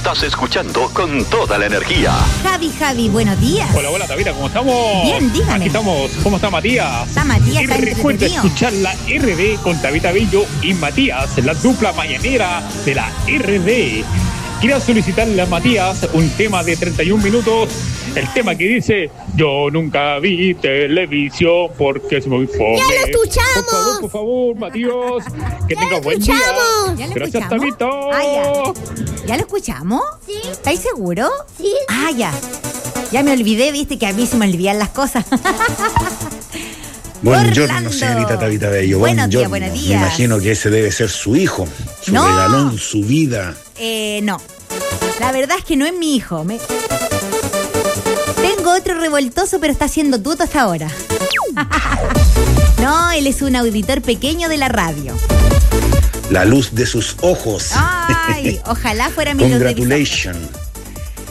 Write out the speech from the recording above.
estás escuchando con toda la energía. Javi, buenos días. Hola, Tabita, ¿cómo estamos? Bien, dígame. Aquí estamos. ¿Cómo está Matías? Está Matías, Y está recuerda entretenido. escuchar la RD con Tabita Bello y Matías, la dupla mañanera de la RD. Quiero solicitarle a Matías un tema de 31 minutos. El tema que dice: yo nunca vi televisión porque es muy fome. ¡Ya lo escuchamos! Por favor, Matías. Que ¡Ya tenga lo buen día. escuchamos! ¿Ya lo Gracias, escuchamos? Tabita. ¿Ya lo escuchamos? Sí. ¿Estáis seguros? Sí. Ya. Ya me olvidé, viste que a mí se me olvidan las cosas. Buongiorno, Orlando. señorita Tabita Bello. Buenos días, Buongiorno. buenos Me días. imagino que ese debe ser su hijo, su No. regalón, su vida. No. La verdad es que no es mi hijo. Tengo otro revoltoso, pero está haciendo tuto hasta ahora. No, él es un auditor pequeño de la radio. La luz de sus ojos. Ay, ojalá fuera mi luz de mis ojos. Congratulations.